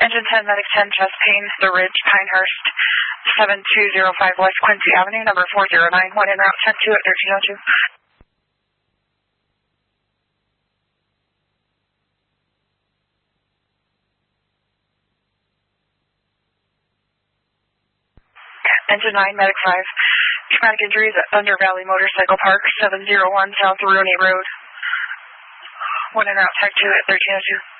Engine 10, Medic 10, chest pain, The Ridge, Pinehurst, 7205 West Quincy Avenue, number 409, 1 en route 10-2 at 1302. Engine 9, Medic 5, traumatic injuries at Thunder Valley Motorcycle Park, 701 South Rooney Road, 1 en route, Tech 2 at 1302.